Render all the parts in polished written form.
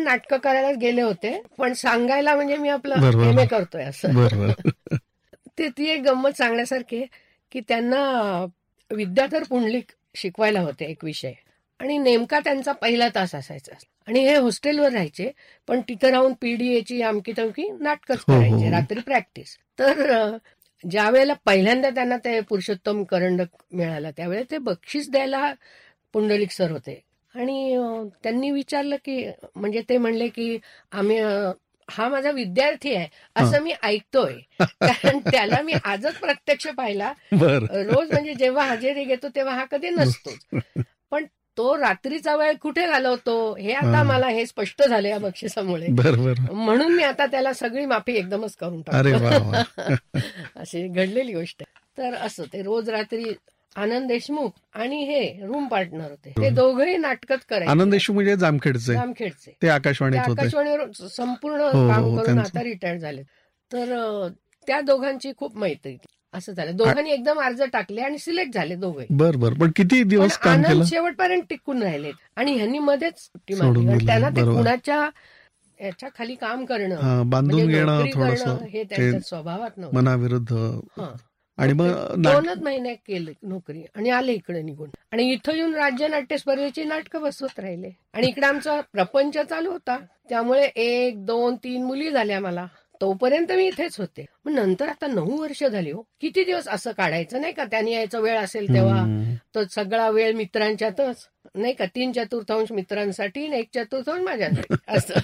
पण नाटकं करायला गेले होते, पण सांगायला म्हणजे मी आपलं MA करतोय असं. ती एक गंमत सांगण्यासारखी आहे की त्यांना विद्याधर पुंडलिक शिकवायला होते एक विषय, आणि नेमका त्यांचा पहिला तास असायचा, आणि हे हॉस्टेलवर राहायचे, पण तिथं राहून PDAची आमकी तमकी नाटकच करायचे, रात्री प्रॅक्टिस. तर ज्या वेळेला पहिल्यांदा त्यांना ते पुरुषोत्तम करंडक मिळाला, त्यावेळेला ते बक्षीस द्यायला पुंडलिक सर होते, आणि त्यांनी विचारलं की, म्हणजे ते म्हणले की आम्ही हा माझा विद्यार्थी आहे असं मी ऐकतोय, कारण त्याला मी आजच प्रत्यक्ष पाहिला. रोज म्हणजे जेव्हा हजेरी घेतो तेव्हा हा कधी नसतोच, पण तो रात्रीचा वेळ कुठे घालवतो हे आता मला हे स्पष्ट झालं या बक्षिसामुळे. म्हणून मी आता त्याला सगळी माफी एकदमच करून टाकतो. अशी घडलेली गोष्ट. तर असं ते रोज रात्री आनंद देशमुख आणि हे रूम पार्टनर होते, ते दोघंही नाटकच करायचे. आनंद देशमुख म्हणजे जामखेडचे, ते आकाशवाणीवर संपूर्ण काम करून आता रिटायर झाले. तर त्या दोघांची खूप मैत्री. असं झालं, दोघांनी एकदम अर्ज टाकले आणि सिलेक्ट झाले दोघे. बरं. पण किती दिवस काम केलं? आनंद शेवटपर्यंत टिकून राहिले, आणि ह्यांनी मध्येच सुट्टी मारली. त्यांना ते कुणाच्या याच्या खाली काम करणं, बांधून घेणं थोडंसं, हे त्यांच्या स्वभावात नव्हतं, मनाविरुद्ध. आणि मग 2च महिने केले नोकरी आणि आले इकडे निघून, आणि इथं येऊन राज्य नाट्य स्पर्धेची नाटकं बसवत राहिले, आणि इकडे आमचा प्रपंच चालू होता, त्यामुळे 1, 2, 3 मुली झाल्या मला. तोपर्यंत मी इथेच होते. मग नंतर आता 9 वर्ष झाली हो, किती दिवस असं काढायचं नाही का, त्यांनी यायचा वेळ असेल तेव्हा, तो सगळा वेळ मित्रांच्यातच नाही का, 3/4 मित्रांसाठी आणि 1/4 माझ्यासाठी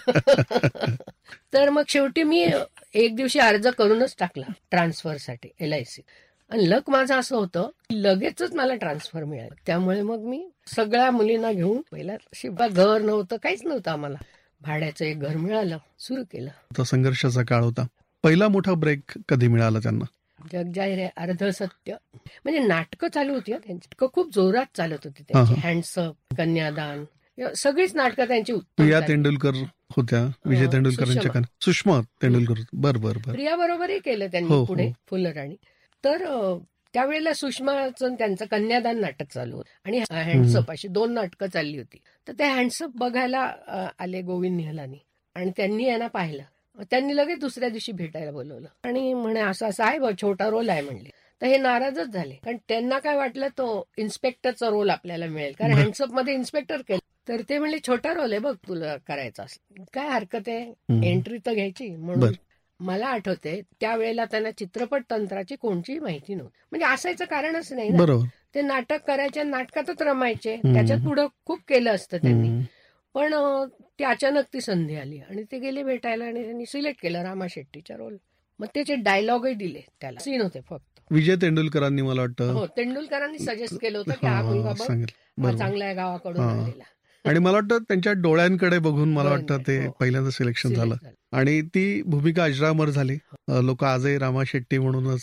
असं. तर मग शेवटी मी एक दिवशी अर्ज करूनच टाकला ट्रान्सफरसाठी LIC, आणि लक माझं असं होतं लगेचच मला ट्रान्सफर मिळालं. त्यामुळे मग मी सगळ्या मुलींना घेऊन, पहिला शिबा घर नव्हतं, काहीच नव्हतं आम्हाला, भाड्याचं एक घर मिळालं, सुरू केलं. तो संघर्षाचा काळ होता. पहिला मोठा ब्रेक कधी मिळाला त्यांना? जग जाहीर आहे, अर्ध सत्य, म्हणजे नाटकं चालू होती त्यांची, खूप जोरात चालत होती त्यांची. हँडसअप, कन्यादान, सगळीच नाटकं त्यांची. प्रिया तेंडुलकर होत्या, विजय तेंडुलकरांच्या, सुषमा तेंडुलकर. बरं. प्रिया बरोबरही केलं त्यांनी पुढे फुलराणी. तर त्यावेळेला सुषमाचं त्यांचं कन्यादान नाटक चालू होतं, आणि हँडसअप, अशी 2 नाटकं चालली होती. तर ते हँडसअप बघायला आले गोविंद निहलानी, आणि त्यांनी यांना पाहिलं. त्यांनी लगेच दुसऱ्या दिवशी भेटायला बोलवलं, आणि म्हणे असं आहे, छोटा रोल आहे म्हणले. तर हे नाराजच झाले, कारण त्यांना काय वाटलं तो इन्स्पेक्टरचा रोल आपल्याला मिळेल, कारण हँडसअप मध्ये इन्स्पेक्टर केलं. तर ते म्हणले छोटा रोल आहे बघ, तुला करायचा असेल, काय हरकत आहे, एंट्री तर घ्यायची. म्हणून मला आठवते त्यावेळेला त्यांना चित्रपट तंत्राची कोणतीही माहिती नव्हती, म्हणजे असायचं कारणच नाही ना. ते नाटक करायचे, नाटकातच रमायचे, त्याच्यात पुढं खूप केलं असतं त्यांनी, पण ती अचानक ती संधी आली, आणि ते गेले भेटायला, आणि त्यांनी सिलेक्ट केलं रामा शेट्टीचा रोल. मग त्याचे डायलॉगही दिले, त्याला सीन होते फक्त. विजय तेंडुलकरांनी, मला वाटतं तेंडुलकरांनी सजेस्ट केलं होतं की हा मुलगा बघ, चांगला आहे, गावाकडून आलेला. आणि मला वाटतं त्यांच्या डोळ्यांकडे बघून मला वाटतं ते पहिल्यांदा सिलेक्शन झालं, आणि ती भूमिका अजरामर झाली. लोक आजही रामा शेट्टी म्हणूनच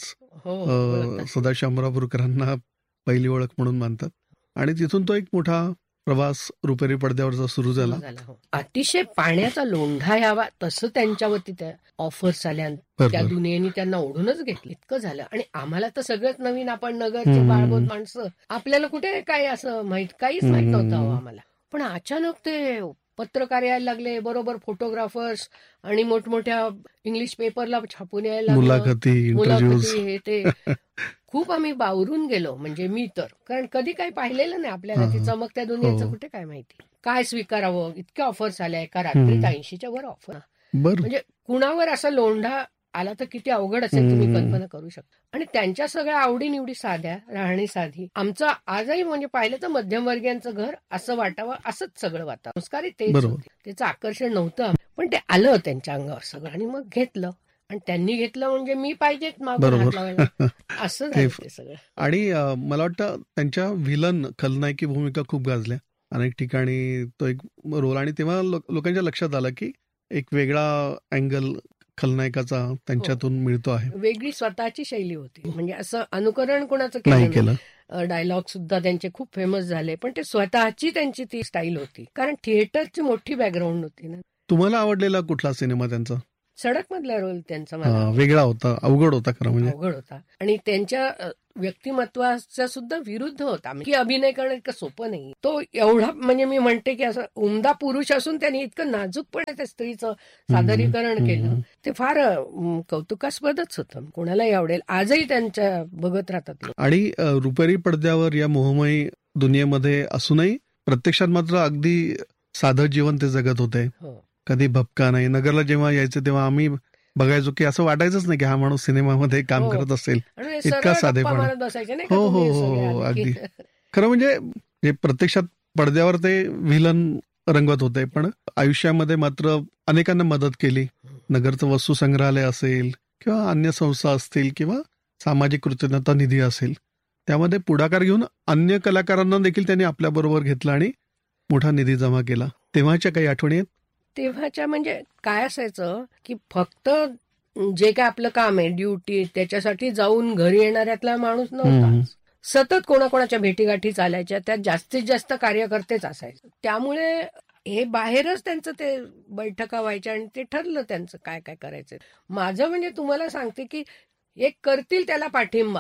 सदाशिव अमरापूरकरांना पहिली ओळख म्हणून मानतात, आणि तिथून तो एक मोठा प्रवास रुपेरी पडद्यावरचा सुरू झाला. अतिशय पाण्याचा लोंढा यावा तसं त्यांच्यावरती त्या ऑफर्स आल्या, त्या दुनियेने त्यांना ओढूनच घेतली, इतकं झालं. आणि आम्हाला तर सगळंच नवीन, आपण नगरचे बाळगोत माणसं, आपल्याला कुठे काय असं काहीच माहित नव्हतं आम्हाला. पण अचानक ते पत्रकार यायला लागले, बरोबर फोटोग्राफर्स, आणि मोठमोठ्या इंग्लिश पेपरला छापून यायला लागलं, मुलाखती, हे ते. खूप आम्ही बावरून गेलो, म्हणजे मी तर, कारण कधी काही पाहिलेलं नाही आपल्याला, ती चमकत्या दुनियेचं कुठे काय माहिती, काय स्वीकारावं. इतक्या ऑफर्स आल्या, एका रात्री 80च्या वर ऑफर, म्हणजे कुणावर असा लोंढा आला तर किती अवघड असेल, तुम्ही कल्पना करू शकता. आणि त्यांच्या सगळ्या आवडीनिवडी साध्या, राहणी साधी. आमचं आजही म्हणजे पाहिलं तर मध्यमवर्गीयांचं घर असं वाटावं, असंच सगळं वातावरण, संस्कारी तेच होते, त्याचं आकर्षण नव्हतं, पण ते आलं त्यांच्या अंगावर सगळं, आणि मग घेतलं. आणि त्यांनी घेतलं म्हणजे मी पाहिजेत मागून हात लावायला, असं झालं ते सगळं. आणि मला वाटतं त्यांच्या व्हिलन, खलनायकी भूमिका खूप गाजल्या अनेक ठिकाणी, तो एक रोल. आणि तेव्हा लोकांच्या लक्षात आलं की एक वेगळा अँगल खलनायकाचा त्यांच्यातून मिळतो आहे, वेगळी स्वतःची शैली होती, म्हणजे असं अनुकरण कोणाचं नाही केलं. डायलॉग सुद्धा त्यांचे खूप फेमस झाले, पण ते स्वतःची त्यांची ती स्टाईल होती, कारण थिएटरची मोठी बॅकग्राऊंड होती ना. तुम्हाला आवडलेला कुठला सिनेमा त्यांचा? सडक मधला रोल त्यांचा वेगळा होता, अवघड होता खरं म्हणजे. अवघड होता आणि त्यांच्या व्यक्तिमत्वाच्या सुद्धा विरुद्ध होता की अभिनय करणं इतकं सोपं नाही. तो एवढा म्हणजे मी म्हणते की असं उमदा पुरुष असून त्यांनी इतकं नाजूकपणे त्या स्त्रीचं सादरीकरण केलं, ते फार कौतुकास्पदच होतं. कोणालाही आवडेल, आजही त्यांच्या बघत राहतात. आणि रुपेरी पडद्यावर या मोहमयी दुनियेमध्ये असूनही प्रत्यक्षात मात्र अगदी साधं जीवन ते जगत होते. कधी भपका नाही. नगरला जेव्हा यायचे तेव्हा आम्ही बघायचो की असं वाटायचंच नाही की हा माणूस सिनेमामध्ये काम करत असेल. इतका साधेपणा. हो हो हो अगदी खरं म्हणजे प्रत्यक्षात पडद्यावर ते व्हिलन रंगवत होते, पण आयुष्यामध्ये मात्र अनेकांना मदत केली. नगरचं वस्तू संग्रहालय असेल किंवा अन्य संस्था असतील किंवा सामाजिक कृतज्ञता निधी असेल, त्यामध्ये पुढाकार घेऊन अन्य कलाकारांना देखील त्यांनी आपल्याबरोबर घेतला आणि मोठा निधी जमा केला. तेव्हाच्या काही आठवणी आहेत? तेव्हाच्या म्हणजे काय असायचं की फक्त जे काय आपलं काम आहे, ड्युटी, त्याच्यासाठी जाऊन घरी येणाऱ्यातला माणूस नव्हता. सतत कोणाकोणाच्या भेटीगाठी चालायच्या, त्यात जास्तीत जास्त कार्यकर्तेच असायचे. त्यामुळे हे बाहेरच त्यांचं ते बैठका व्हायच्या आणि ते ठरलं त्यांचं काय काय करायचं. माझं म्हणजे तुम्हाला सांगते की एक करतील त्याला पाठिंबा,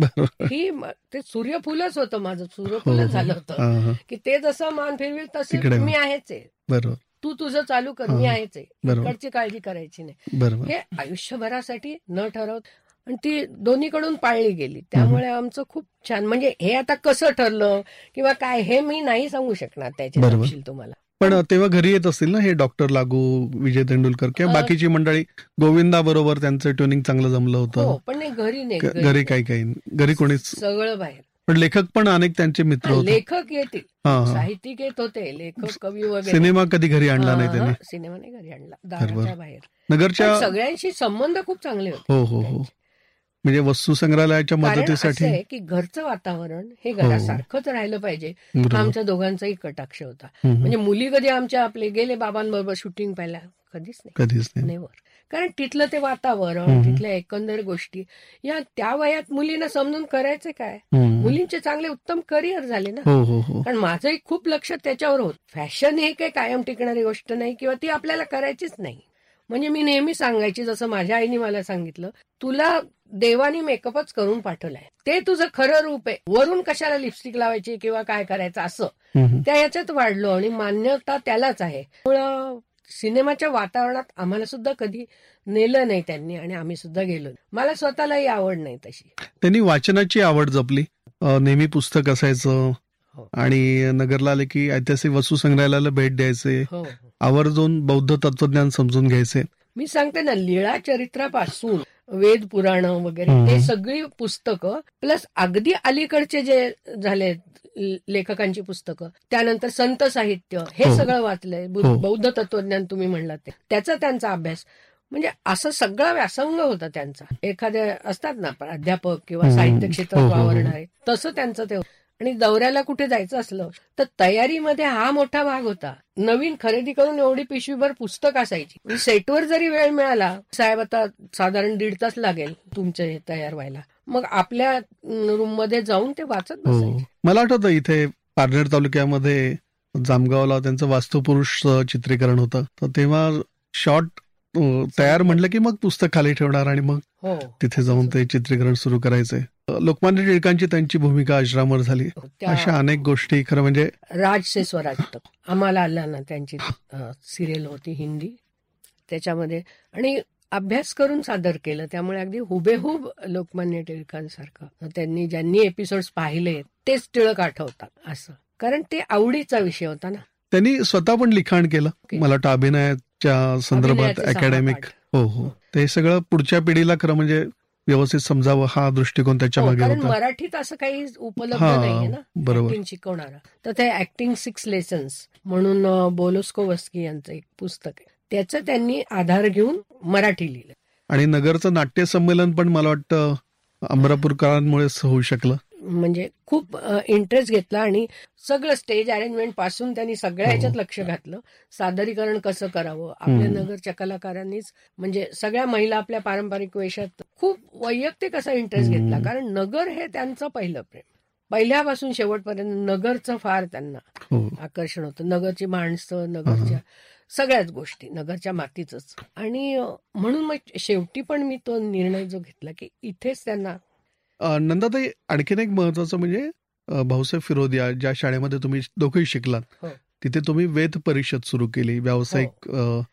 ही ते सूर्यफुलच होतं माझं. सूर्यफुलच झालं होतं की ते जसं मान फिरवेल तसे मी आहेच आहे, बरोबर, तू तुझं चालू कर, मी आहेच आहे, इकडची काळजी करायची नाही. हे आयुष्यभरासाठी न ठरवत आणि ती दोन्हीकडून पाळली गेली. त्यामुळे आमचं खूप छान. म्हणजे हे आता कसं ठरलं किंवा काय हे मी नाही सांगू शकणार त्याचे तपशील तुम्हाला. पण तेव्हा घरी येत असतील ना हे डॉक्टर लागू, विजय तेंडुलकर किंवा बाकीची मंडळी? गोविंदा बरोबर त्यांचं ट्युनिंग चांगलं जमलं होतं. पण नाही, घरी नाही, घरी काही घरी कोणीच, सगळं बाहेर. पण लेखक पण अनेक त्यांचे मित्र होते. लेखक येतील, साहित्यिक येत होते, लेखक, कवी वगैरे. सिनेमा कधी घरी आणला नाही त्यांनी? सिनेमा नाही घरी आणला, दाराच्या बाहेर. नगरच्या सगळ्यांशी संबंध खूप चांगले होते. हो हो हो. म्हणजे वस्तू संग्रहालयाच्या मदतीसाठी की घरचं वातावरण हे घरासारखंच राहिलं पाहिजे, आमच्या दोघांचाही कटाक्ष होता. म्हणजे मुली कधी आमच्या आपले गेले बाबांबरोबर शूटिंग पाहायला? कधीच नाही. कारण तिथलं ते वातावरण, तिथल्या एकंदर गोष्टी या त्या वयात मुलींना समजून करायचे काय. मुलींचे चांगले उत्तम करिअर झाले ना. कारण माझंही खूप लक्ष त्याच्यावर होत. फॅशन हे काही कायम टिकणारी गोष्ट नाही किंवा ती आपल्याला करायचीच नाही. म्हणजे मी नेहमी सांगायची, जसं माझ्या आईने मला सांगितलं, तुला देवानी मेकअपच करून पाठवलाय, ते तुझं खरं रूप आहे, वरून कशाला लिपस्टिक लावायची किंवा काय करायचं असं त्या याच्यात वाढलो आणि मान्यता त्यालाच आहे. त्यामुळं सिनेमाच्या वातावरणात आम्हाला सुद्धा कधी नेलं नाही त्यांनी आणि आम्ही सुद्धा गेलो. मला स्वतःलाही आवड नाही तशी. त्यांनी वाचनाची आवड जपली, नेहमी पुस्तक असायचं आणि नगरला आले की ऐतिहासिक वस्तू संग्रहालयाला भेट द्यायचे, आवर्जून बौद्ध तत्वज्ञान समजून घ्यायचे. मी सांगते ना, लीळा चरित्रापासून वेद पुराण वगैरे ते सगळी पुस्तकं, प्लस अगदी अलीकडचे जे झाले लेखकांची पुस्तकं, त्यानंतर संत साहित्य, हे सगळं वाचलंय. बौद्ध तत्वज्ञान तुम्ही म्हणलात ते, त्याचा त्यांचा अभ्यास. म्हणजे असं सगळा व्यासंग होता त्यांचा. एखाद्या असतात ना प्राध्यापक किंवा साहित्य क्षेत्रात वावरणारे, तसं त्यांचं ते. आणि दौऱ्याला कुठे जायचं असलं तर तयारीमध्ये हा मोठा भाग होता. नवीन खरेदी करून एवढी पिशवीभर पुस्तक असायची. सेटवर जरी वेळ मिळाला, साहेब आता साधारण 1.5 तास लागेल तुमचं हे तयार व्हायला, मग आपल्या रूम मध्ये जाऊन ते वाचत बसायचे. मला आठवतं इथे पारनेर तालुक्यामध्ये जामगावला त्यांचं वास्तुपुरुष चित्रीकरण होतं, तर तेव्हा शॉर्ट तयार म्हटलं की मग पुस्तक खाली ठेवणार आणि मग तिथे जाऊन ते चित्रीकरण सुरू करायचंय. लोकमान्य टिळकांची त्यांची भूमिका अजरामर झाली. अशा अनेक गोष्टी. खरं म्हणजे राज से स्वराज तक आम्हाला आला ना, त्यांची सिरियल होती हिंदी, त्याच्यामध्ये आणि अभ्यास करून सादर केलं. त्यामुळे अगदी हुबेहूब लोकमान्य टिळकांसारखं त्यांनी ज्यांनी एपिसोड्स पाहिले तेच टिळक आठवतात असं. कारण ते आवडीचा विषय होता ना. त्यांनी स्वतः पण लिखाण केलं. मला वाटतं अभिनयाच्या संदर्भात अकॅडमिक. हो. ते सगळं पुढच्या पिढीला खरं म्हणजे व्यवस्थित समजावं हा दृष्टिकोन त्याच्या मागे होता. मराठीत असं काही उपलब्ध नाहीये ना ऍक्टिंग शिकवणारा. तर ते ऍक्टिंग 6 लेसन्स म्हणून बोलोस्कोवस्की यांचं एक पुस्तक आहे, त्याचं त्यांनी आधार घेऊन मराठी लिहिलं. आणि नगरचं नाट्य संमेलन पण मला वाटतं अमरापूरकरांमुळेच होऊ शकलं. म्हणजे खूप इंटरेस्ट घेतला आणि सगळं स्टेज अरेंजमेंट पासून त्यांनी सगळ्या ह्याच्यात लक्ष घातलं. सादरीकरण कसं करावं, आपल्या नगरच्या कलाकारांनीच, म्हणजे सगळ्या महिला आपल्या पारंपरिक वेशात खूप वैयक्तिक असा इंटरेस्ट घेतला. कारण नगर हे त्यांचं पहिलं प्रेम, पहिल्यापासून शेवटपर्यंत नगरचं फार त्यांना आकर्षण होतं. नगरची माणसं, नगरच्या सगळ्याच गोष्टी नगरच्या मातीच. आणि म्हणून मग शेवटी पण मी तो निर्णय जो घेतला की इथेच त्यांना. नंदाताई, आणखीन एक महत्वाचं म्हणजे भाऊसाहेब फिरोदिया ज्या शाळेमध्ये तुम्ही दोघंही शिकलात, तिथे तुम्ही वेद परिषद सुरू केली, व्यावसायिक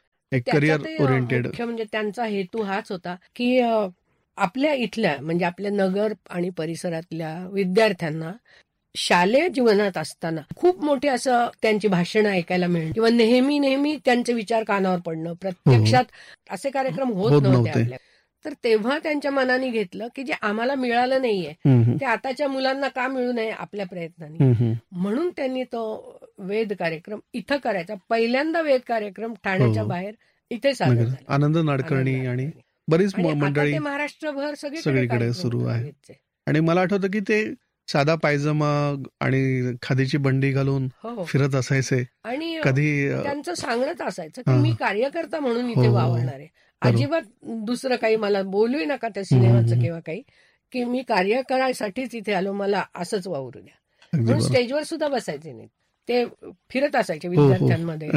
एक करिअर ओरिएंटेड. मुख्य म्हणजे त्यांचा हेतू हाच होता की आपल्या इथल्या म्हणजे आपल्या नगर आणि परिसरातल्या विद्यार्थ्यांना शालेय जीवनात असताना खूप मोठे असं त्यांची भाषणं ऐकायला मिळणं किंवा नेहमी त्यांचे विचार कानावर पडणं, प्रत्यक्षात असे कार्यक्रम होत नव्हते आपल्या. तर तेव्हा त्यांच्या मनाने घेतलं की जे आम्हाला मिळालं नाहीये ते आताच्या मुलांना का मिळू नये आपल्या प्रयत्नांनी. म्हणून त्यांनी तो वेद कार्यक्रम इथं करायचा. पहिल्यांदा वेद कार्यक्रम ठाण्याच्या बाहेर इथे सादर झाला. आनंद नाडकर्णी आणि बरीच मंडळी महाराष्ट्रभर सगळीकडे सुरू आहे. आणि मला आठवतं की ते साधा पायजमा आणि खादीची बंडी घालून फिरत असायचे आणि कधी त्यांचं सांगणंच असायचं की मी कार्यकर्ता म्हणून इथे वावरणार आहे, अजिबात दुसरं काही मला बोलू नका त्या सिनेमाचं किंवा काही, की मी कार्य करायसाठीच इथे आलो, मला असंच वावरू द्या. म्हणून स्टेजवर सुद्धा बसायचे नाही, ते फिरत असायचे विद्यार्थ्यांमध्ये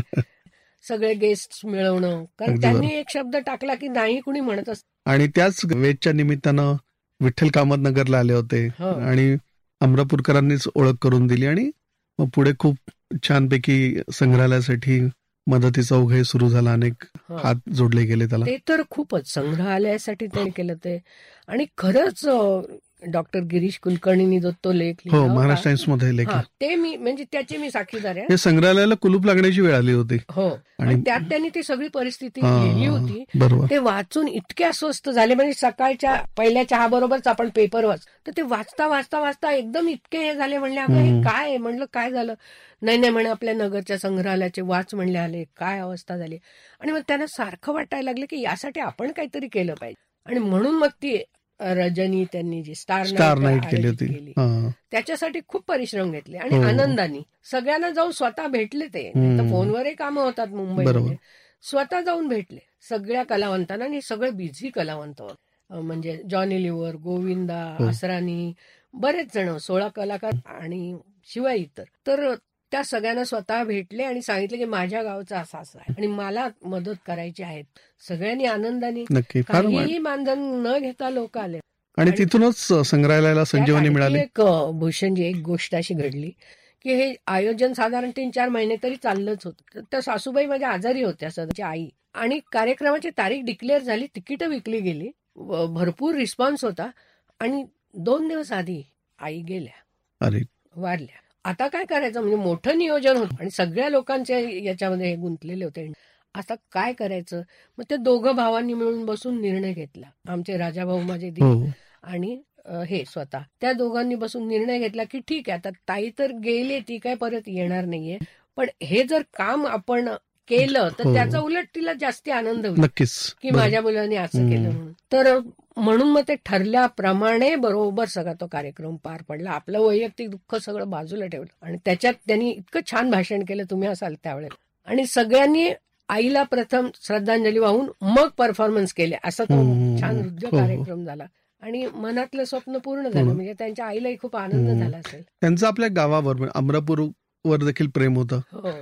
सगळे गेस्ट मिळवणं. कारण त्यांनी एक शब्द टाकला की नाही कुणी म्हणत असत. आणि त्याच वेदच्या निमित्तानं विठ्ठल कामत नगरला आले होते आणि अमरापूरकरांनीच ओळख करून दिली आणि मग पुढे खूप छानपैकी संग्रहालयासाठी मदतीचा ओघ सुरू झाला, अनेक हात जोडले गेले त्याला. ते तर खूपच संग्रहालयासाठी त्यांनी केलं ते. आणि खरंच डॉक्टर गिरीश कुलकर्णींनी जो तो लेख लिहिला, महाराष्ट्र टाइम्स मध्ये लेख, ते मी म्हणजे त्याची मी साक्षीदार आहे. हे संग्रहालयाला कुलूप लागण्याची वेळ आली होती आणि त्यात त्यांनी ती सगळी परिस्थिती लिहिली होती. ते वाचून इतके अस्वस्थ झाले. म्हणजे सकाळच्या पहिल्या चहा बरोबरच आपण पेपर वाच, तर ते वाचता वाचता वाचता एकदम इतके हे झाले. म्हणले अगं काय म्हणलं काय झालं, नाही म्हणे आपल्या नगरच्या संग्रहालयाचे वाच म्हणले आले, काय अवस्था झाली. आणि मग त्यांना सारखं वाटायला लागलं की यासाठी आपण काहीतरी केलं पाहिजे. आणि म्हणून मग ती रजनी त्यांनी जी स्टार नाईट केली होती त्याच्यासाठी खूप परिश्रम घेतले आणि आनंदाने सगळ्यांना जाऊन स्वतः भेटले. ते फोनवरही कामं होतात मुंबईमध्ये, स्वतः जाऊन भेटले सगळ्या कलावंतांना. आणि सगळे बिझी कलावंत म्हणजे जॉनी लिव्हर, गोविंदा असरानी, बरेच जण, 16 कलाकार आणि शिवाय इतर. तर त्या सगळ्यांना स्वतः भेटले आणि सांगितले की माझ्या गावचा असा आहे आणि मला मदत करायची आहे. सगळ्यांनी आनंदाने, काहीही मानधन न घेता लोक आले आणि तिथूनच संग्रहालयाला संजीवनी मिळाली. एक भूषणजी एक गोष्ट अशी घडली की हे आयोजन साधारण 3-4 महिने तरी चाललंच होतं. तर सासूबाई माझ्या आजारी होत्या, सदाची आई, आणि कार्यक्रमाची तारीख डिक्लेअर झाली, तिकीट विकली गेली, भरपूर रिस्पॉन्स होता आणि 2 दिवस आधी आई गेल्या, वारल्या. आता काय करायचं, म्हणजे मोठं नियोजन होतं आणि सगळ्या लोकांच्या याच्यामध्ये गुंतलेले होते. आता काय करायचं, मग ते दोघं भावांनी मिळून बसून निर्णय घेतला. आमचे राजाभाऊ माझे दीर आणि हे स्वतः, त्या दोघांनी बसून निर्णय घेतला की ठीक आहे, आता ताई तर गेली, ती काय परत येणार नाहीये, पण हे जर काम आपण केलं तर त्याचा उलट तिला जास्ती आनंद होईल की माझ्या मुलांनी असं केलं म्हणून. तर म्हणून मग ते ठरल्याप्रमाणे बरोबर सगळा तो कार्यक्रम पार पडला. आपलं वैयक्तिक दुःख सगळं बाजूला ठेवलं आणि त्याच्यात त्यांनी इतकं छान भाषण केलं, तुम्ही असाल त्यावेळेला. आणि सगळ्यांनी आईला प्रथम श्रद्धांजली वाहून मग परफॉर्मन्स केले. असा तो छान हृदय कार्यक्रम झाला आणि मनातलं स्वप्न पूर्ण झालं. म्हणजे त्यांच्या आईलाही खूप आनंद झाला असेल. त्यांचं आपल्या गावावर अमरापूर वर देखील प्रेम होतं,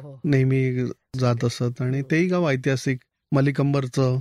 नेहमी जात असत. आणि तेही गाव ऐतिहासिक, मलिकंबरचं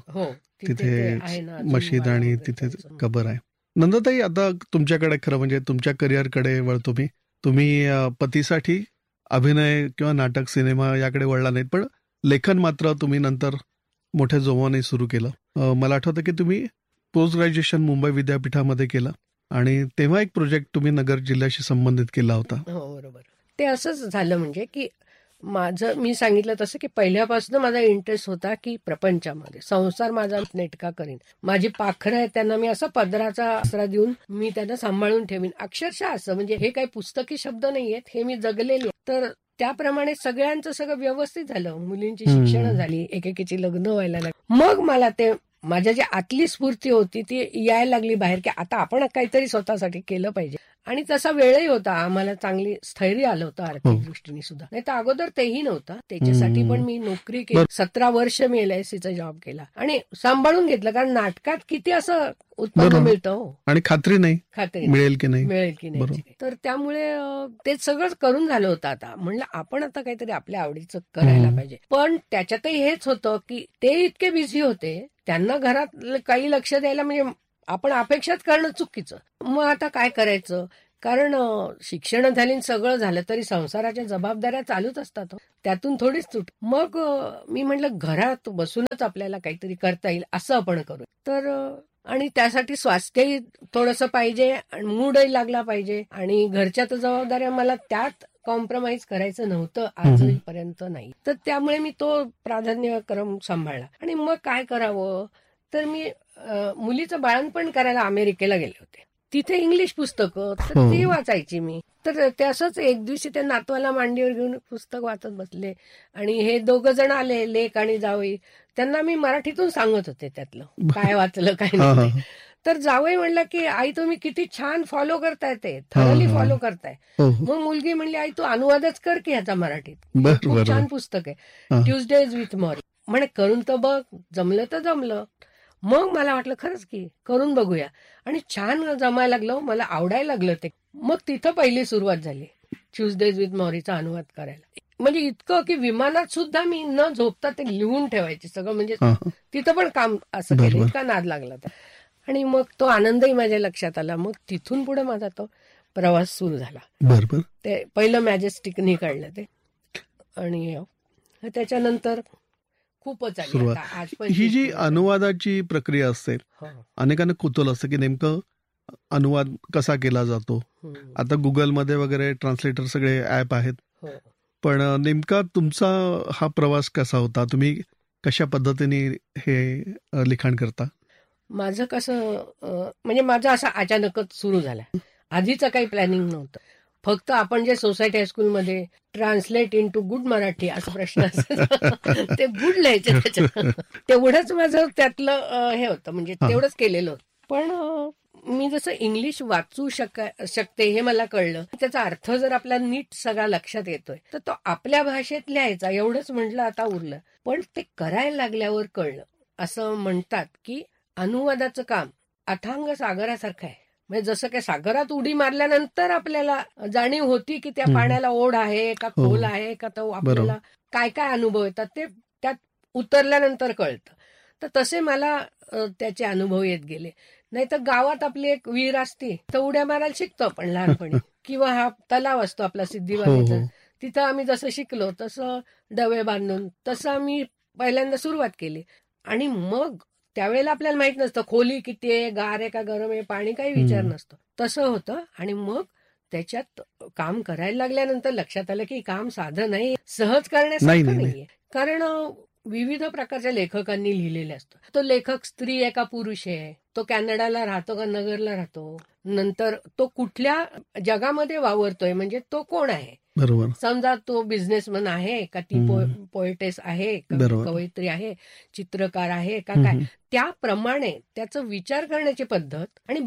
तिथे मशीद आणि तिथे कबर आहे. नंदाताई, आता तुमच्याकडे खरं म्हणजे तुमच्या करिअरकडे वळतो मी. तुम्ही पतीसाठी अभिनय किंवा नाटक, सिनेमा याकडे वळला नाहीत, पण लेखन मात्र तुम्ही नंतर मोठ्या जोमाने सुरू केलं. मला आठवतं की तुम्ही पोस्ट ग्रॅज्युएशन मुंबई विद्यापीठामध्ये केलं आणि तेव्हा एक प्रोजेक्ट तुम्ही नगर जिल्ह्याशी संबंधित केला होता. बरोबर. ते असंच झालं म्हणजे की माझं, मी सांगितलं तसं की पहिल्यापासून माझा इंटरेस्ट होता की प्रपंचामध्ये संसार माझा नेटका करीन. माझी पाखरं आहे त्यांना मी असा पदराचा आसरा देऊन मी त्यांना सांभाळून ठेवीन. अक्षरशः असं, म्हणजे हे काही पुस्तकी शब्द नाहीयेत, हे मी जगलेले. तर त्याप्रमाणे सगळ्यांचं सगळं व्यवस्थित झालं. मुलींची शिक्षण झाली, एकेकीची लग्न व्हायला लागली. मग मला ते माझ्या जी आतली स्फूर्ती होती ती यायला लागली बाहेर की आता आपण काहीतरी स्वतःसाठी केलं पाहिजे. आणि तसा वेळही होता, आम्हाला चांगली स्थैर्य आलं होतं आर्थिक दृष्टीने सुद्धा. नाही तर अगोदर तेही नव्हतं. त्याच्यासाठी पण मी नोकरी केली, 17 वर्ष मी LICचा जॉब केला आणि सांभाळून घेतलं, कारण नाटकात किती असं उत्पन्न मिळतं आणि खात्री नाही मिळेल की नाही. तर त्यामुळे ते सगळं करून झालं होतं. आता म्हणलं आपण आता काहीतरी आपल्या आवडीचं करायला पाहिजे. पण त्याच्यातही हेच होतं की ते इतके बिझी होते, त्यांना घरात काही लक्ष द्यायला म्हणजे आपण अपेक्षाच करणं चुकीचं. मग आता काय करायचं, कारण शिक्षण झाली सगळं झालं तरी संसाराच्या जबाबदाऱ्या चालूच असतात, त्यातून थोडीच सुट. मग मी म्हटलं घरात बसूनच आपल्याला काहीतरी करता येईल असं आपण करू. तर आणि त्यासाठी स्वास्थ्यही थोडंसं पाहिजे, मूडही लागला पाहिजे, आणि घरच्या तर जबाबदाऱ्या मला त्यात कॉम्प्रोमाइज करायचं नव्हतं आजपर्यंत नाही. तर त्यामुळे मी तो प्राधान्यक्रम सांभाळला. आणि मग काय करावं, तर मी मुलीचं बाळंतपण करायला अमेरिकेला गेले होते. तिथे इंग्लिश पुस्तकं तर ती वाचायची मी. तर ते असंच एक दिवशी त्या नातवाला मांडीवर घेऊन पुस्तक वाचत बसले आणि हे दोघं जण आले, लेक आणि जावई. त्यांना मी मराठीतून सांगत होते त्यातलं काय वाचलं काय नाही. तर जावई म्हणला की आई तुम्ही किती छान फॉलो करताय, ते थरली फॉलो करताय. मग मुलगी म्हणली आई तू अनुवादच कर की ह्याचा मराठीत, खूप छान पुस्तक आहे, ट्युजडेज विथ मॉरी. म्हणे करून तर बघ, जमलं तर जमलं. मग मला वाटलं खरंच की करून बघूया, आणि छान जमायला लागलं, मला आवडायला लागलं ते. मग तिथं पहिली सुरुवात झाली ट्युजडेज विथ मॉरीचा अनुवाद करायला. म्हणजे इतकं की विमानात सुद्धा मी न झोपता ते लिहून ठेवायचे सगळं, म्हणजे तिथं पण काम असं केलं, इतका नाद लागला तर. आणि मग तो आनंदही माझ्या लक्षात आला. मग तिथून पुढे माझा तो प्रवास सुरू झाला. बरोबर. ते पहिलं मॅजेस्टिकनी काढलं ते, आणि त्याच्यानंतर खूपच आली. ही जी अनुवादाची प्रक्रिया असते, अनेकांना कुतूहल असतं की नेमकं अनुवाद कसा केला जातो. आता गुगलमध्ये वगैरे ट्रान्सलेटर सगळे ऍप आहेत, पण नेमका तुमचा हा प्रवास कसा होता, तुम्ही कशा पद्धतीने हे लिखाण करता? माझं कसं म्हणजे माझं असं अचानकच सुरू झालं, आधीचं काही प्लॅनिंग नव्हतं. फक्त आपण जे सोसायटी हायस्कूलमध्ये translate in to good Marathi असा प्रश्न असतो ते गुड लिहायचे त्याच्यात, तेवढंच माझं त्यातलं हे होतं, म्हणजे तेवढंच केलेलं होतं. पण मी जसं इंग्लिश वाचू शकते हे मला कळलं, त्याचा अर्थ जर आपला नीट सगळा लक्षात येतोय तर तो आपल्या भाषेत लिहायचा, एवढंच म्हटलं आता उरलं. पण ते करायला लागल्यावर कळलं. असं म्हणतात की अनुवादाचं काम अथांग सागरासारखं आहे. म्हणजे जसं काय सागरात उडी मारल्यानंतर आपल्याला जाणीव होती की त्या पाण्याला ओढ आहे का खोल आहे का, तो आपल्याला काय काय अनुभव येतात ते त्यात उतरल्यानंतर कळतं. तर तसे मला त्याचे अनुभव येत गेले. नाही तर गावात आपली एक विहीर असती तर उड्या मारायला शिकतो आपण लहानपणी, किंवा हा तलाव असतो आपला सिद्धिवाडीचा, तिथं आम्ही जसं शिकलो तसं डबे बांधून तसं आम्ही पहिल्यांदा सुरुवात केली. आणि मग त्यावेळेला आपल्याला माहित नसतं खोली किती आहे, गार आहे का गरम आहे, पाणी काही विचार नसतो, तसं होतं. आणि मग त्याच्यात काम करायला लागल्यानंतर लक्षात आलं की काम साधं नाही, सहज करण्यासारखं नाहीये. कारण विविध प्रकारच्या लेखकांनी लिहिलेले असतं. तो लेखक स्त्री आहे का पुरुष आहे, तो कॅनडाला राहतो का नगरला राहतो, नंतर तो कुठल्या जगामध्ये वावरतोय, म्हणजे तो कोण आहे. बरोबर. समजा तो बिझनेसमन आहे का, ती पोएटेस आहे का, कवयित्री आहे, चित्रकार आहे का, काय, त्याप्रमाणे त्याचं विचार करण्याची पद्धत आणि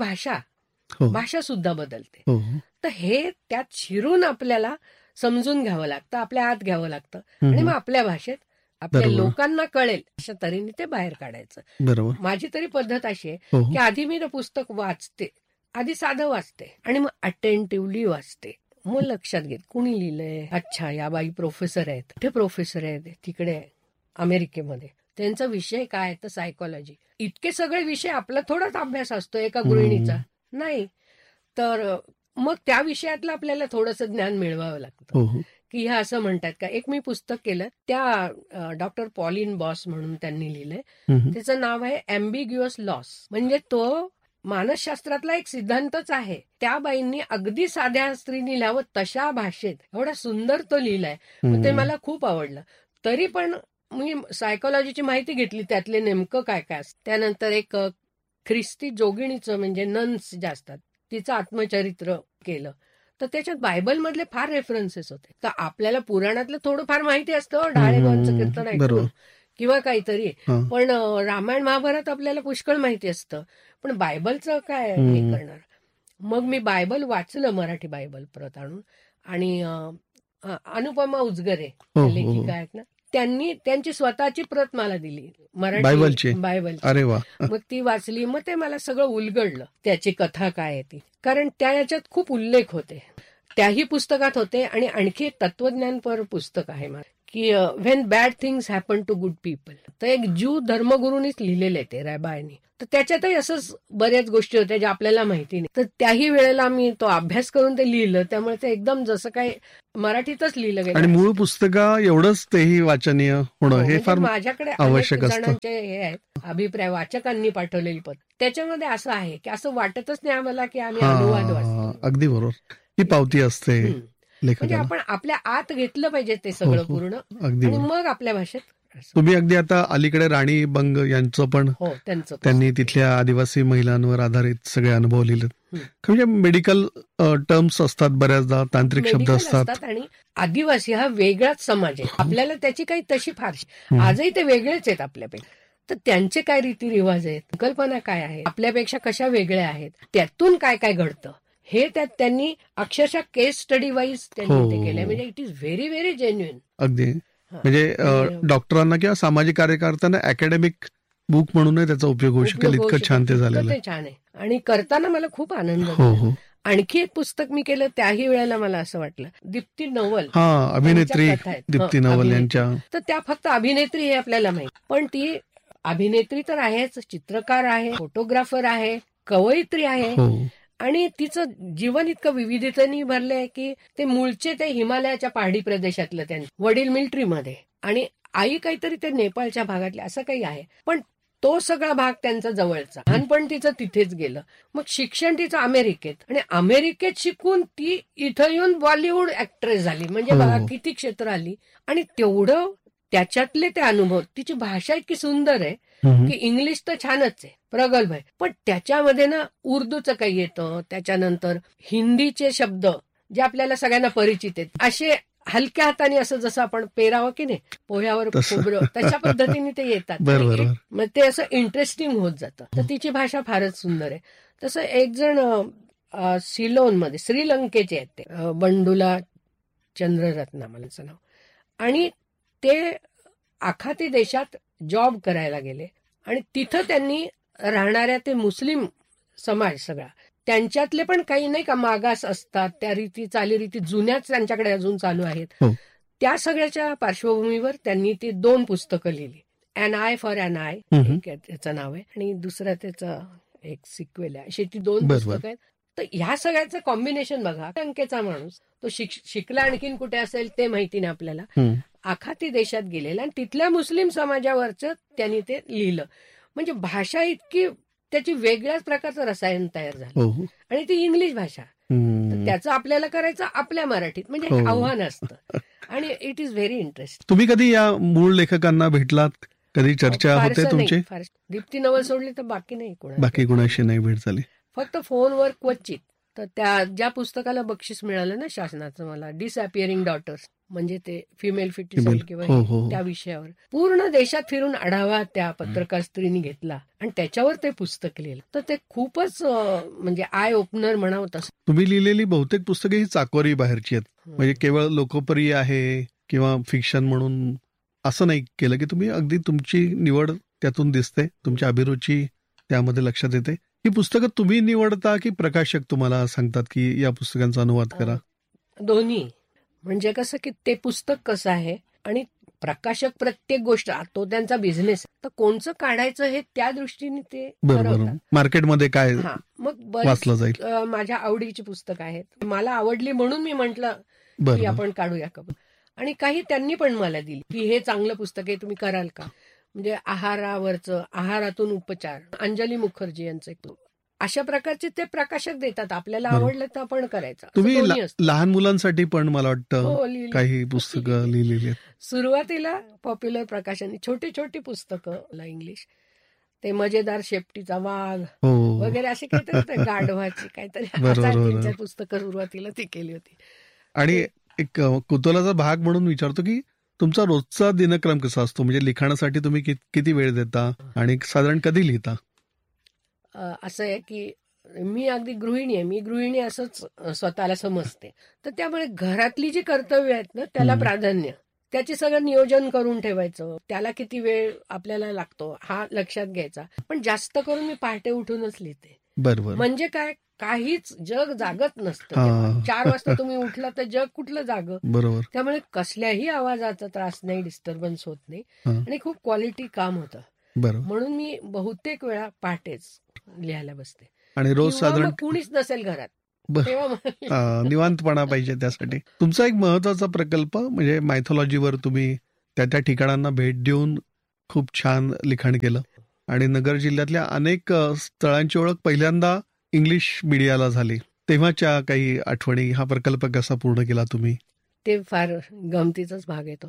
भाषा सुद्धा बदलते. तर हे त्यात शिरून आपल्याला समजून घ्यावं लागतं, आपल्या आत घ्यावं लागतं, आणि मग आपल्या भाषेत आपल्या लोकांना कळेल अशा तऱ्हेने ते बाहेर काढायचं. बरोबर. माझी तरी पद्धत अशी आहे की आधी मी पुस्तक वाचते, आधी साधं वाचते आणि मग अटेंटिव्हली वाचते. मग लक्षात घेत कुणी लिहिलंय, अच्छा या बाई प्रोफेसर आहेत, कुठे प्रोफेसर आहेत, तिकडे अमेरिकेमध्ये, त्यांचा विषय काय, तर सायकोलॉजी. इतके सगळे विषय आपला थोडाच अभ्यास असतो एका गृहिणीचा, नाही तर मग त्या विषयातलं आपल्याला थोडंसं ज्ञान मिळवावं लागतं की ह्या असं म्हणतात का. एक मी पुस्तक केलं, त्या डॉक्टर पॉलिन बॉस म्हणून त्यांनी लिहिलंय, त्याचं नाव आहे ॲम्बिग्युअस लॉस. म्हणजे तो मानसशास्त्रातला एक सिद्धांतच आहे. त्या बाईंनी अगदी साध्या स्त्रीने लिहावं तशा भाषेत एवढा सुंदर तो लिहिलाय, ते मला खूप आवडलं. तरी पण मी सायकोलॉजीची माहिती घेतली, त्यातले नेमकं काय काय असतं. त्यानंतर एक ख्रिस्ती जोगिणीचं, म्हणजे नन्स ज्या असतात, तिचं आत्मचरित्र केलं. तर त्याच्यात बायबलमधले फार रेफरन्सेस होते. तर आपल्याला पुराणातलं थोडंफार माहिती असतं, ढाळेबांचं कीर्तन ऐकून किंवा काहीतरी, पण रामायण महाभारत आपल्याला पुष्कळ माहिती असतं, पण बायबलचं काय हे करणार. मग मी बायबल वाचलं, मराठी बायबल परत आणून. आणि अनुपमा उजगरे लेखिका आहेत ना, त्यांनी त्यांची स्वतःची प्रत मला दिली मराठी बायबल. अरे वा. मग ती वाचली. मग ते मला सगळं उलगडलं, त्याची कथा काय आहे ती. कारण त्या याच्यात खूप उल्लेख होते, त्याही पुस्तकात होते. आणि आणखी एक तत्वज्ञानपर पुस्तक आहे की when bad things happen to good people. तर एक ज्यू धर्मगुरूनीच लिहिलेलं आहे ते, रॅबायनी. तर त्याच्यातही असंच बऱ्याच गोष्टी होत्या ज्या आपल्याला माहिती नाही. तर त्याही वेळेला मी तो अभ्यास करून ते लिहिलं. त्यामुळे ते एकदम जसं काही मराठीतच लिहिलं गेलं. आणि मूळ पुस्तका एवढंच तेही वाचनीय होणं हे फार माझ्याकडे आवश्यक असतं. जणांचे हे आहेत अभिप्राय, वाचकांनी पाठवलेली पद. त्याच्यामध्ये असं आहे की असं वाटतच नाही आम्हाला की आम्ही अनुवाद वाचतो. अगदी बरोबर. ही पावती असते. म्हणजे आपण आपल्या आत घेतलं पाहिजे ते सगळं पूर्ण, आणि मग आपल्या भाषेत. तुम्ही अगदी आता अलीकडे राणी बंग यांचं पण त्यांनी तिथल्या आदिवासी महिलांवर आधारित सगळे अनुभव लिहिले. म्हणजे मेडिकल टर्म्स असतात, बऱ्याचदा तांत्रिक शब्द असतात. आणि आदिवासी हा वेगळाच समाज आहे. आपल्याला त्याची काही तशी फारशी, आजही ते वेगळेच आहेत आपल्यापेक्षा. तर त्यांचे काय रीतिरिवाज आहेत, कल्पना काय आहे, आपल्यापेक्षा कशा वेगळ्या आहेत, त्यातून काय काय घडतं, हे त्यात त्यांनी अक्षरशः केस स्टडी वाईज त्यांनी ते केलंय. म्हणजे it is very very genuine. अगदी. म्हणजे डॉक्टरांना किंवा सामाजिक कार्यकर्त्यांना अकॅडमिक बुक म्हणून त्याचा उपयोग होऊ शकेल, इतकं छान ते झालेलं. ते छान आहे. आणि करताना मला खूप आनंद झाला. आणखी एक पुस्तक मी केलं, त्याही वेळेला मला असं वाटलं, दीप्ती नवल, अभिनेत्री दीप्ती नवल यांच्या. तर त्या फक्त अभिनेत्री हे आपल्याला माहिती, पण ती अभिनेत्री तर आहेच, चित्रकार आहे, फोटोग्राफर आहे, कवयित्री आहे. आणि तिचं जीवन इतकं विविधतेने भरलंय की ते मूळचे ते हिमालयाच्या पहाडी प्रदेशातलं, त्यांनी वडील मिलिटरीमध्ये आणि आई काहीतरी ते नेपाळच्या भागातले, असं काही आहे. पण तो सगळा भाग त्यांचा जवळचा. लहानपण तिचं तिथेच गेलं. मग शिक्षण तिचं अमेरिकेत, आणि अमेरिकेत शिकून ती इथं येऊन बॉलिवूड ऍक्ट्रेस झाली. म्हणजे बघा किती क्षेत्र आली. आणि तेवढं त्याच्यातले ते अनुभव. तिची भाषा इतकी सुंदर आहे की इंग्लिश तर छानच आहे, प्रगल्भ आहे, पण त्याच्यामध्ये ना उर्दूचं काही येतं, त्याच्यानंतर हिंदीचे शब्द जे आपल्याला सगळ्यांना परिचित आहेत, असे हलक्या हाताने असं जसं आपण पेरावं की नाही पोह्यावर खोबरं, तशा पद्धतीने ते येतात. मग ते असं इंटरेस्टिंग होत जातं. तर तिची भाषा फारच सुंदर आहे. तसं एक जण सिलोनमध्ये, श्रीलंकेचे आहेत ते, बंडुला चंद्ररत्ना मलाचं नाव, आणि ते आखाती देशात जॉब करायला गेले. आणि तिथं त्यांनी राहणाऱ्या ते मुस्लिम समाज सगळा, त्यांच्यातले पण काही नाही का मागास असतात, त्या रीती चालीरीती जुन्याच त्यांच्याकडे अजून चालू आहेत. त्या सगळ्याच्या पार्श्वभूमीवर त्यांनी ती 2 पुस्तकं लिहिली. And I for and I त्याचं नाव आहे, आणि दुसरं त्याचं एक सिक्वेल आहे. अशी ती 2 पुस्तकं आहेत. तर ह्या सगळ्याचं कॉम्बिनेशन बघा. अंकेचा माणूस तो शिकला आणखीन कुठे असेल ते माहिती नाही आपल्याला, आखाती देशात गेलेला, आणि तिथल्या मुस्लिम समाजावरचं त्यांनी ते लिहिलं. म्हणजे भाषा इतकी त्याची वेगळ्याच प्रकारचं रसायन तयार झालं, आणि ती इंग्लिश भाषा. त्याचं आपल्याला करायचं आपल्या मराठीत, म्हणजे आव्हान असतं. आणि इट इज व्हेरी इंटरेस्टिंग. तुम्ही कधी या मूळ लेखकांना भेटलात, कधी चर्चा होते तुमची? दीप्ती नवल सोडली तर बाकी कुणाशी नाही भेट झाली, फक्त फोनवर क्वचित. तर त्या ज्या पुस्तकाला बक्षीस मिळालं ना शासनाचं मला, डिसअपिअरिंग डॉटर्स, म्हणजे ते फिमेल फिटिसाइड किंवा त्या विषयावर पूर्ण देशात फिरून आढावा त्या पत्रकार स्त्रीने घेतला, आणि त्याच्यावर ते पुस्तक लिहिलं. तर ते खूपच म्हणजे आय ओपनर म्हणावं तसं. तुम्ही लिहिलेली बहुतेक पुस्तके ही चाकोरी बाहेरची आहेत, म्हणजे केवळ लोकप्रिय आहे किंवा फिक्शन म्हणून असं नाही केलं, की तुम्ही अगदी तुमची निवड त्यातून दिसते, तुमची अभिरुची त्यामध्ये लक्षात येते. ही पुस्तकं तुम्ही निवडता की प्रकाशक तुम्हाला सांगतात की या पुस्तकांचा अनुवाद करा? दोन्ही. म्हणजे कसं की ते पुस्तक कसं आहे, आणि प्रकाशक प्रत्येक गोष्ट तो त्यांचा बिझनेस, तर कोणचं काढायचं हे त्या दृष्टीने ते ठरवतात. मार्केटमध्ये काय मग वाचलं जाईल. माझ्या आवडीची पुस्तकं आहेत, मला आवडली म्हणून मी म्हंटल की आपण काढूया का. आणि काही त्यांनी पण मला दिली की हे चांगलं पुस्तक आहे, तुम्ही कराल का. म्हणजे आहारावरचं, आहारातून उपचार, अंजली मुखर्जी यांचं एक. अशा प्रकारचे ते प्रकाशक देतात, आपल्याला आवडलं तर आपण करायचं. तुम्ही लहान मुलांसाठी पण मला वाटतं काही पुस्तकं लिहिलेली आहेत. सुरुवातीला पॉप्युलर प्रकाशनाने छोटी छोटी पुस्तकं इंग्लिश, ते मजेदार शेपटीचा वाघ वगैरे असे काहीतरी, गाढवाची काहीतरी पुस्तकं सुरुवातीला ती केली होती. आणि एक कुतूहलाचा भाग म्हणून विचारतो की तुमचा रोजचा दिनक्रम कसा असतो, म्हणजे लिखाणासाठी तुम्ही किती वेळ देता आणि साधारण कधी लिहिता? असं आहे की मी अगदी गृहिणी आहे, मी गृहिणी असंच स्वतःला समजते. तर त्यामुळे घरातली जी कर्तव्य आहेत ना त्याला प्राधान्य, त्याचे सगळं नियोजन करून ठेवायचं, त्याला किती वेळ आपल्याला लागतो हा लक्षात घ्यायचा. पण जास्त करून मी पहाटे उठूनच लिहिते. बरोबर. म्हणजे काय, काहीच जग जागत नसतं. 4 वाजता तुम्ही उठला तर जग कुठलं जाग. बरोबर. त्यामुळे कसल्याही आवाजाचा त्रास नाही, डिस्टर्बन्स होत नाही आणि खूप क्वालिटी काम होतं. म्हणून मी बहुतेक वेळा पहाटेच लिहायला बसते. आणि रोज साधारण कुणीच नसेल घरात, निवांतपणा पाहिजे त्यासाठी. तुमचा एक महत्वाचा प्रकल्प म्हणजे मायथॉलॉजीवर तुम्ही त्या ठिकाणांना भेट देऊन खूप छान लिखाण केलं आणि नगर जिल्ह्यातल्या अनेक स्थळांची ओळख पहिल्यांदा इंग्लिश मीडियाला झाली. तेव्हाच्या काही आठवणी, हा प्रकल्प कसा पूर्ण केला तुम्ही? ते फार गमतीचाच भाग येतो.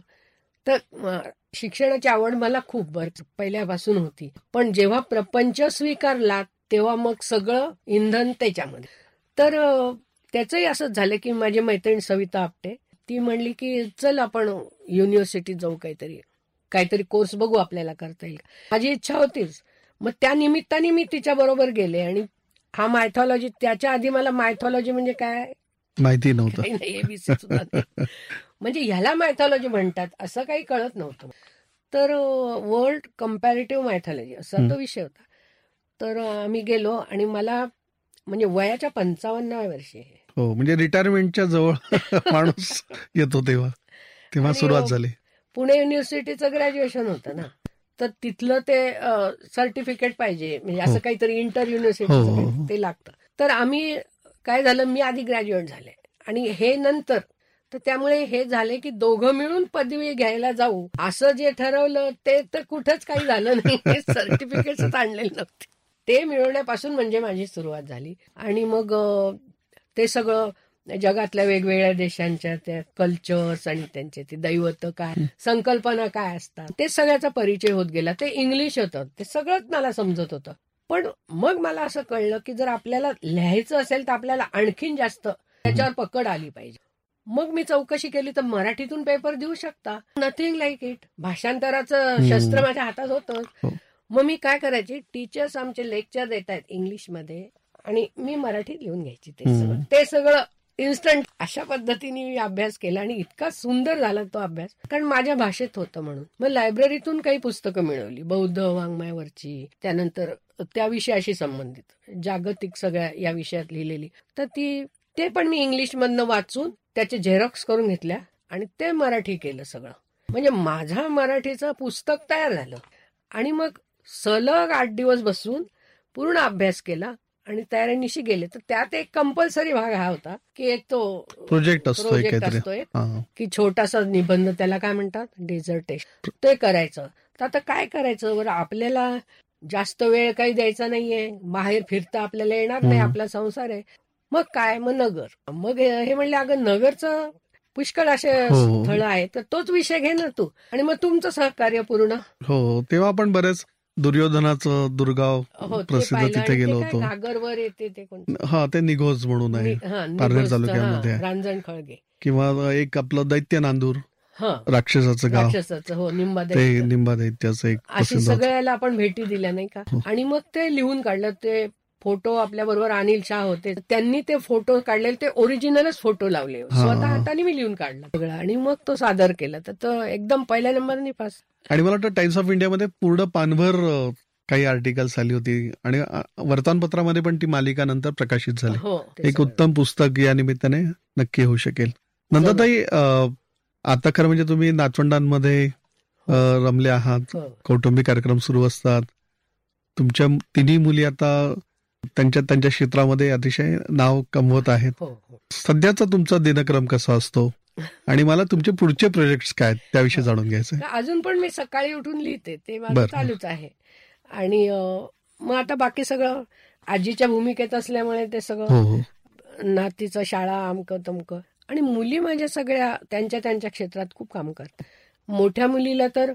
तर शिक्षणाची आवड मला खूप पहिल्यापासून होती, पण जेव्हा प्रपंच स्वीकारला तेव्हा मग सगळं इंधन त्याच्यामध्ये. तर त्याचंही असंच झालं की माझी मैत्रीण सविता आपटे ती म्हणली की चल आपण युनिव्हर्सिटीत जाऊ, काहीतरी कोर्स बघू आपल्याला करता येईल. माझी इच्छा होतीच. मग त्या निमित्ताने मी तिच्या बरोबर गेले आणि हा मायथॉलॉजी, त्याच्या आधी मला मायथॉलॉजी म्हणजे काय माहिती नव्हतं, एबीसी सुद्धा नाही. म्हणजे ह्याला मायथॉलॉजी म्हणतात असं काही कळत नव्हतं. तर वर्ल्ड कम्पॅरेटिव्ह मायथॉलॉजी असा तो विषय होता. तर आम्ही गेलो आणि मला म्हणजे वयाच्या 55व्या वर्षी, हो म्हणजे रिटायरमेंटच्या जवळ माणूस येतो तेव्हा सुरुवात झाली. पुणे युनिव्हर्सिटीचं ग्रॅज्युएशन होतं ना, तर तिथलं ते सर्टिफिकेट पाहिजे, म्हणजे असं काहीतरी इंटर युनिव्हर्सिटी ते लागतं. तर आम्ही काय झालं, मी आधी ग्रॅज्युएट झाले आणि हे नंतर, तर त्यामुळे हे झाले की दोघं मिळून पदवी घ्यायला जाऊ असं जे ठरवलं ते तर कुठंच काही झालं नाही. सर्टिफिकेट्स आणलेले नव्हते. ते मिळवण्यापासून म्हणजे माझी सुरुवात झाली. आणि मग ते सगळं जगातल्या वेगवेगळ्या देशांच्या त्या कल्चर्स आणि त्यांचे ते दैवत काय, संकल्पना काय असतात, ते सगळ्याचा परिचय होत गेला. ते इंग्लिश होतं, ते सगळंच मला समजत होतं. पण मग मला असं कळलं की जर आपल्याला लिहायचं असेल तर आपल्याला आणखीन जास्त त्याच्यावर पकड आली पाहिजे. मग मी चौकशी केली तर मराठीतून पेपर देऊ शकता, नथिंग लाईक इट. भाषांतराचं शस्त्र माझ्या हातात होतं. मग मी काय करायची, टीचर्स आमचे लेक्चर देत आहेत इंग्लिशमध्ये आणि मी मराठीत लिहून घ्यायची. ते सगळं इन्स्टंट अशा पद्धतीने मी अभ्यास केला आणि इतका सुंदर झाला तो अभ्यास, कारण माझ्या भाषेत होतं म्हणून. मग लायब्ररीतून काही पुस्तकं मिळवली, बौद्ध वाङ्मयावरची, त्यानंतर त्या विषयाशी संबंधित जागतिक सगळ्या या विषयात लिहिलेली, तर ते पण मी इंग्लिशमधनं वाचून त्याचे झेरॉक्स करून घेतल्या आणि ते मराठी केलं सगळं. म्हणजे माझा मराठीचं पुस्तक तयार झालं. आणि मग सलग 8 दिवस बसून पूर्ण अभ्यास केला आणि तयारीनिशी गेले. तर त्यात एक कंपल्सरी भाग हा होता की एक तो प्रोजेक्ट असतोय की छोटासा निबंध, त्याला काय म्हणतात, डेझर्टेशन, ते करायचं. तर आता काय करायचं बरं, आपल्याला जास्त वेळ काही द्यायचा नाहीये, बाहेर फिरता आपल्याला येणार नाही, आपला संसार आहे. मग काय, मग नगर. मग हे म्हणले अगं नगरचं पुष्कळ असे स्थळ आहे, तर तोच विषय घे ना तू, आणि मग तुमचं सहकार्य पूर्ण. हो, तेव्हा आपण बरेच दुर्योधनाचं दुर्गाव प्रसिद्ध तिथे गेलो होतो. नागरवर येते ते ते निघोज म्हणून आहे पारनेर तालुक्यामध्ये, रांजण खळगे. किंवा एक आपलं दैत्य नांदूर, राक्षसाचं गाव, निंबा दैत्याचं एक. अशी सगळ्याला आपण भेटी दिल्या नाही का. आणि मग ते लिहून काढलं. ते फोटो आपल्या बरोबर अनिल शाह होते, त्यांनी ते फोटो काढले, ते ओरिजिनलच फोटो लावले, स्वतः हाताने मी लिहून काढला सगळं आणि मग तो सादर केला. तर तो एकदम पहिल्या नंबरने पास. आणि मला वाटतं टाइम्स ऑफ इंडियामध्ये पूर्ण पानभर काही आर्टिकल्स आली होती आणि वर्तमानपत्रामध्ये पण ती मालिका नंतर प्रकाशित झाली. एक उत्तम पुस्तक या निमित्ताने नक्की होऊ शकेल. नंतरताई, आता खरं म्हणजे तुम्ही नातवंडांमध्ये रमले आहात, कौटुंबिक कार्यक्रम सुरू असतात, तुमच्या 3 मुली आता त्यांच्या क्षेत्रामध्ये अतिशय नाव कमवत आहेत. सध्याचा तुमचा दिनक्रम कसा असतो आणि मला तुमचे पुढचे प्रोजेक्ट काय त्याविषयी जाणून घ्यायचं. अजून पण मी सकाळी उठून लिहिते, ते माझं चालूच आहे. आणि मग आता बाकी सगळं आजीच्या भूमिकेत असल्यामुळे ते सगळं नातीचं शाळा, अमकं तमकं. आणि मुली माझ्या सगळ्या त्यांच्या क्षेत्रात खूप काम करतात. मोठ्या मुलीला तर